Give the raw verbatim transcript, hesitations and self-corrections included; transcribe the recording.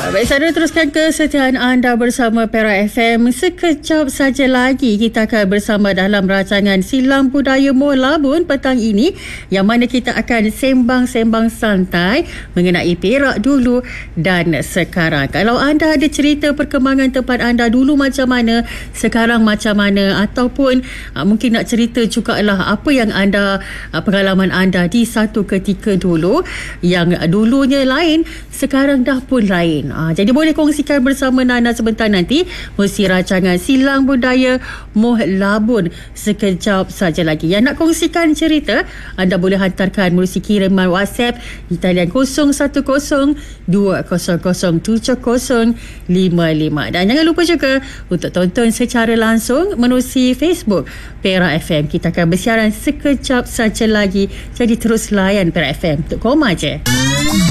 Baik, saudara, teruskan kesetiaan anda bersama Perak F M. Sekejap saja lagi kita akan bersama dalam rancangan Silang Budaya Moh Labun petang ini, yang mana kita akan sembang-sembang santai mengenai Perak dulu dan sekarang. Kalau anda ada cerita perkembangan tempat anda dulu macam mana, sekarang macam mana, ataupun uh, mungkin nak cerita jugalah apa yang anda, uh, pengalaman anda di satu ketika dulu, yang dulunya lain, sekarang dah pun lain. Ha, jadi boleh kongsikan bersama Nana sebentar nanti. Mesti rancangan Silang Budaya Moh Labun sekejap saja lagi. Yang nak kongsikan cerita, anda boleh hantarkan melalui kiriman WhatsApp di talian kosong satu kosong dua kosong kosong tujuh kosong lima lima. Dan jangan lupa juga untuk tonton secara langsung melalui Facebook Perak F M. Kita akan bersiaran sekejap saja lagi. Jadi terus layan Perak F M. Untuk koma je.